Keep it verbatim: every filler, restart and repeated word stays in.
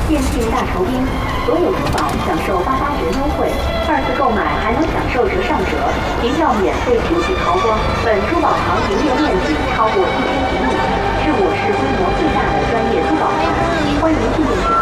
电信大酬宾，所有珠宝享受八八折优惠，二次购买还能享受折上折，凭票免费普及淘光。本珠宝行营业面积超过一千平米，是我市规模最大的专业珠宝城，欢迎进店。